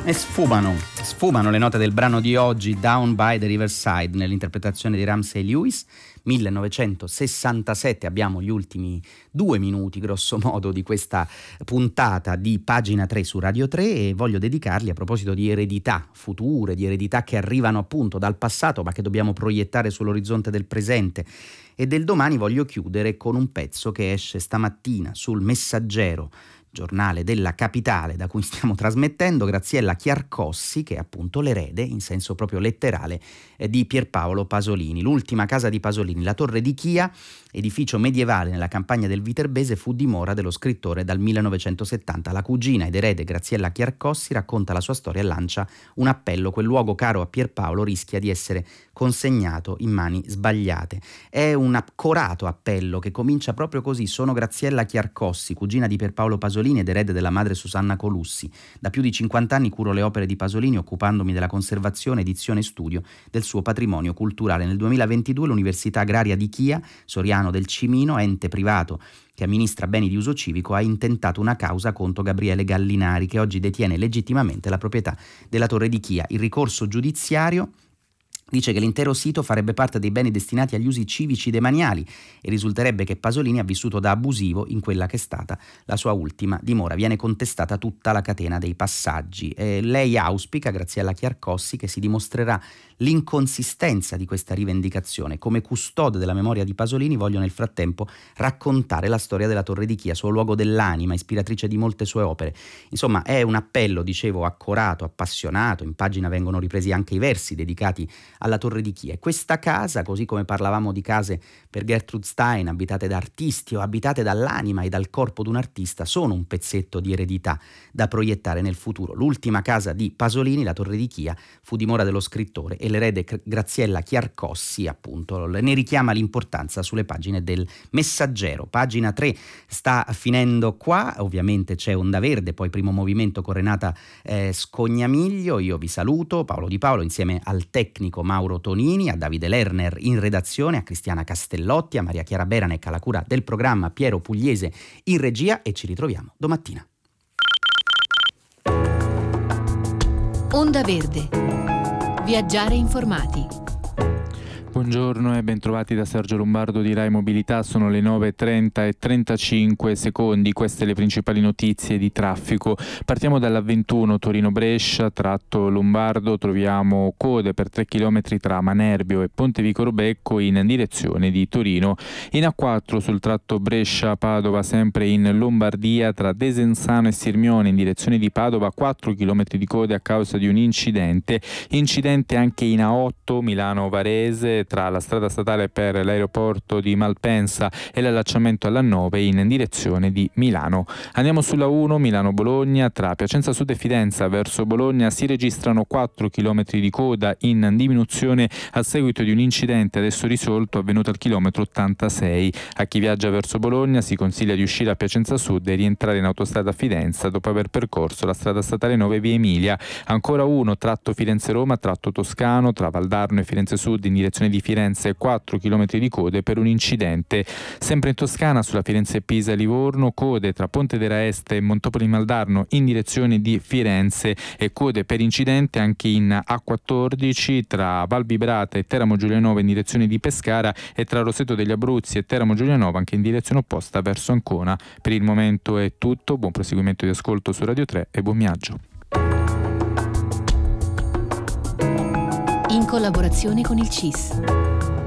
E sfumano le note del brano di oggi, Down by the Riverside, nell'interpretazione di Ramsey Lewis, 1967. Abbiamo gli ultimi 2 minuti, grosso modo, di questa puntata di Pagina 3 su Radio 3 e voglio dedicarli a proposito di eredità future, di eredità che arrivano appunto dal passato ma che dobbiamo proiettare sull'orizzonte del presente e del domani. Voglio chiudere con un pezzo che esce stamattina sul Messaggero, giornale della capitale da cui stiamo trasmettendo, Graziella Chiarcossi, che è appunto l'erede in senso proprio letterale di Pierpaolo Pasolini. L'ultima casa di Pasolini, la Torre di Chia, edificio medievale nella campagna del Viterbese, fu dimora dello scrittore dal 1970. La cugina ed erede Graziella Chiarcossi racconta la sua storia e lancia un appello: quel luogo caro a Pierpaolo rischia di essere consegnato in mani sbagliate. È un accorato appello che comincia proprio così: sono Graziella Chiarcossi, cugina di Pierpaolo Pasolini ed erede della madre Susanna Colussi. Da più di 50 anni curo le opere di Pasolini, occupandomi della conservazione, edizione e studio del suo patrimonio culturale. Nel 2022 l'Università Agraria di Chia, Soriano del Cimino, ente privato che amministra beni di uso civico, ha intentato una causa contro Gabriele Gallinari, che oggi detiene legittimamente la proprietà della Torre di Chia. Il ricorso giudiziario dice che l'intero sito farebbe parte dei beni destinati agli usi civici demaniali e risulterebbe che Pasolini ha vissuto da abusivo in quella che è stata la sua ultima dimora. Viene contestata tutta la catena dei passaggi. Lei auspica, Graziella Chiarcossi, che si dimostrerà l'inconsistenza di questa rivendicazione. Come custode della memoria di Pasolini voglio nel frattempo raccontare la storia della Torre di Chia, suo luogo dell'anima, ispiratrice di molte sue opere. Insomma, è un appello, dicevo, accorato, appassionato. In pagina vengono ripresi anche i versi dedicati alla Torre di Chia. E questa casa, così come parlavamo di case per Gertrude Stein, abitate da artisti o abitate dall'anima e dal corpo di un artista, sono un pezzetto di eredità da proiettare nel futuro. L'ultima casa di Pasolini, la Torre di Chia, fu dimora dello scrittore e l'erede Graziella Chiarcossi, appunto, ne richiama l'importanza sulle pagine del Messaggero. Pagina 3 sta finendo qua, ovviamente c'è Onda Verde, poi Primo Movimento con Renata Scognamiglio. Io vi saluto, Paolo Di Paolo, insieme al tecnico Mauro Tonini, a Davide Lerner in redazione, a Cristiana Castellotti, a Maria Chiara Beranec alla cura del programma, Piero Pugliese in regia, e ci ritroviamo domattina. Onda Verde. Viaggiare informati. Buongiorno e bentrovati da Sergio Lombardo di Rai Mobilità. Sono le 9:30 e 35 secondi. Queste le principali notizie di traffico. Partiamo dalla 21 Torino-Brescia, tratto Lombardo. Troviamo code per 3 km tra Manerbio e Pontevico Robecco in direzione di Torino. In A4 sul tratto Brescia-Padova, sempre in Lombardia, tra Desenzano e Sirmione in direzione di Padova, 4 km di code a causa di un incidente. Incidente anche in A8 Milano-Varese, tra la strada statale per l'aeroporto di Malpensa e l'allacciamento alla 9 in direzione di Milano. Andiamo sulla 1 Milano-Bologna, tra Piacenza Sud e Fidenza verso Bologna si registrano 4 km di coda in diminuzione a seguito di un incidente adesso risolto avvenuto al chilometro 86. A chi viaggia verso Bologna si consiglia di uscire a Piacenza Sud e rientrare in autostrada a Fidenza dopo aver percorso la strada statale 9 via Emilia. Ancora 1 tratto Firenze-Roma, tratto Toscano tra Valdarno e Firenze Sud in direzione di Firenze, 4 km di code per un incidente. Sempre in Toscana sulla Firenze-Pisa-Livorno, code tra Ponte della Este e Montopoli Maldarno in direzione di Firenze e code per incidente anche in A14 tra Val Vibrata e Teramo Giulianova in direzione di Pescara e tra Roseto degli Abruzzi e Teramo Giulianova anche in direzione opposta verso Ancona. Per il momento è tutto, buon proseguimento di ascolto su Radio 3 e buon viaggio. In collaborazione con il CIS.